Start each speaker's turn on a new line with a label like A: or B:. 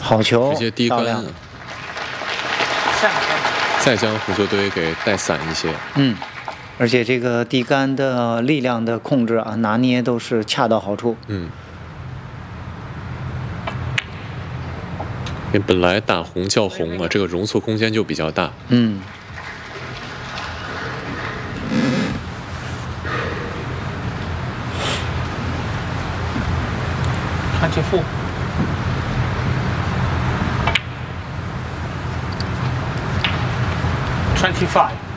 A: 好球，
B: 直接低杆啊，再将红球队给带散一些。
A: 而且这个低杆的力量的控制啊，拿捏都是恰到好处。
B: 因为本来打红叫红啊，这个容错空间就比较大。
C: 24. 25.